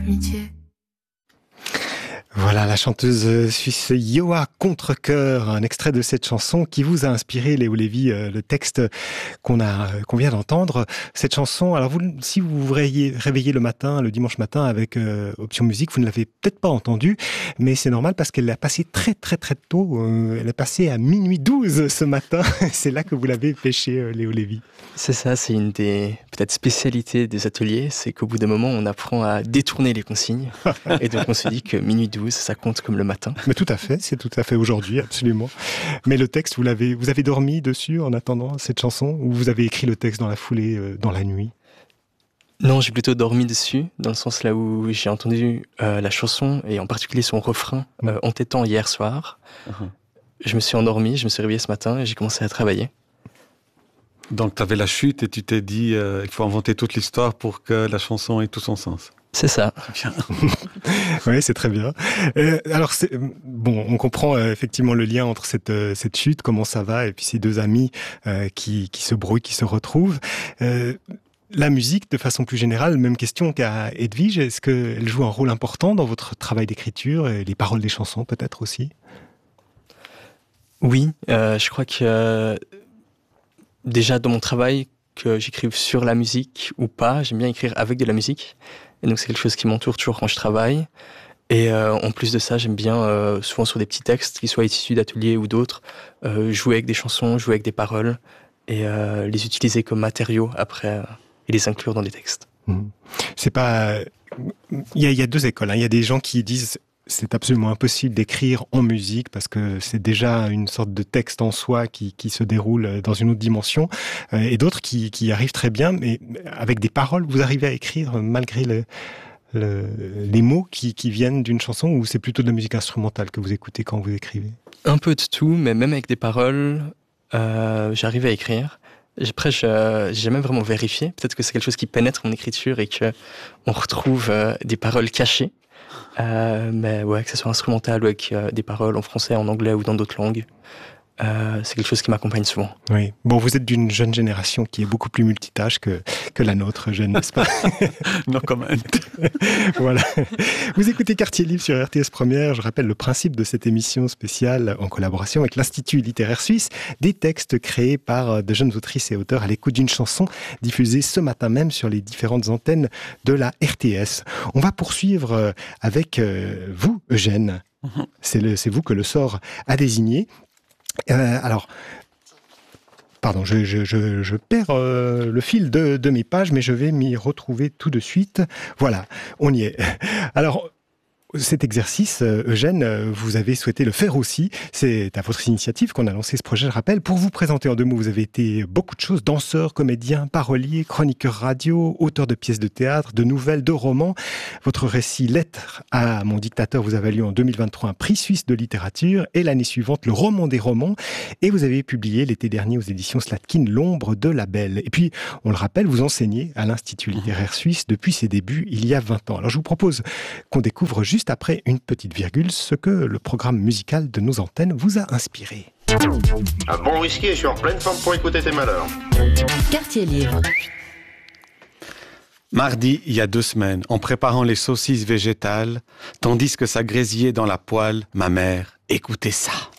d'amitié. Voilà la chanteuse suisse Yoa Contrecœur, un extrait de cette chanson qui vous a inspiré, Léo Lévy, le texte qu'on vient d'entendre. Cette chanson, alors si vous vous réveillez le matin, le dimanche matin avec Option Musique, vous ne l'avez peut-être pas entendue, mais c'est normal parce qu'elle est passée très très très tôt. Elle est passée à minuit 12 ce matin. C'est là que vous l'avez pêchée, Léo Lévy. C'est ça, c'est une des peut-être spécialités des ateliers, c'est qu'au bout d'un moment, on apprend à détourner les consignes. Et donc on se dit que minuit 12, ça compte comme le matin. Mais tout à fait, c'est tout à fait aujourd'hui, absolument. Mais le texte, vous avez dormi dessus en attendant cette chanson, ou vous avez écrit le texte dans la foulée, dans la nuit? Non, j'ai plutôt dormi dessus, dans le sens là où j'ai entendu la chanson, et en particulier son refrain, en tétant hier soir. Je me suis endormi, je me suis réveillé ce matin, et j'ai commencé à travailler. Donc tu avais la chute et tu t'es dit il faut inventer toute l'histoire pour que la chanson ait tout son sens. C'est ça. Bien. Oui, c'est très bien. Alors, on comprend effectivement le lien entre cette chute, comment ça va, et puis ces deux amis qui se brouillent, qui se retrouvent. La musique, de façon plus générale, même question qu'à Edwige, est-ce qu'elle joue un rôle important dans votre travail d'écriture, et les paroles des chansons peut-être aussi? Oui, je crois que déjà dans mon travail, que j'écrive sur la musique ou pas, j'aime bien écrire avec de la musique. Et donc c'est quelque chose qui m'entoure toujours quand je travaille. Et en plus de ça, j'aime bien, souvent sur des petits textes, qu'ils soient issus d'ateliers ou d'autres, jouer avec des chansons, jouer avec des paroles, et les utiliser comme matériaux après, et les inclure dans des textes. C'est pas... Il y a deux écoles, hein. Il y a des gens qui disent c'est absolument impossible d'écrire en musique parce que c'est déjà une sorte de texte en soi qui se déroule dans une autre dimension, et d'autres qui arrivent très bien, mais avec des paroles, vous arrivez à écrire malgré les mots qui viennent d'une chanson, ou c'est plutôt de la musique instrumentale que vous écoutez quand vous écrivez? Un peu de tout, mais même avec des paroles, j'arrive à écrire. Après, j'ai jamais vraiment vérifié. Peut-être que c'est quelque chose qui pénètre mon écriture et qu'on retrouve des paroles cachées. Mais ouais, que ce soit instrumental ou avec des paroles en français, en anglais ou dans d'autres langues, c'est quelque chose qui m'accompagne souvent. Oui. Bon, vous êtes d'une jeune génération qui est beaucoup plus multitâche que la nôtre, jeune, n'est-ce pas? No comment. Voilà. Vous écoutez Quartier Libre sur RTS Première. Je rappelle le principe de cette émission spéciale en collaboration avec l'Institut littéraire suisse. Des textes créés par de jeunes autrices et auteurs à l'écoute d'une chanson diffusée ce matin même sur les différentes antennes de la RTS. On va poursuivre avec vous, Eugène. C'est vous que le sort a désigné. Alors, pardon, je perds le fil de mes pages, mais je vais m'y retrouver tout de suite. Voilà, on y est. Alors, cet exercice, Eugène, vous avez souhaité le faire aussi. C'est à votre initiative qu'on a lancé ce projet, je rappelle. Pour vous présenter en deux mots, vous avez été beaucoup de choses: danseur, comédien, parolier, chroniqueur radio, auteur de pièces de théâtre, de nouvelles, de romans. Votre récit Lettre à mon dictateur vous a valu en 2023 un prix suisse de littérature, et l'année suivante le roman des romans. Et vous avez publié l'été dernier aux éditions Slatkin L'ombre de la Belle. Et puis, on le rappelle, vous enseignez à l'Institut littéraire suisse depuis ses débuts il y a 20 ans. Alors, je vous propose qu'on découvre juste après une petite virgule ce que le programme musical de nos antennes vous a inspiré. Un bon whisky et je suis en pleine forme pour écouter tes malheurs. Quartier Libre. Mardi, il y a 2 semaines, en préparant les saucisses végétales, tandis que ça grésillait dans la poêle, ma mère écoutait ça.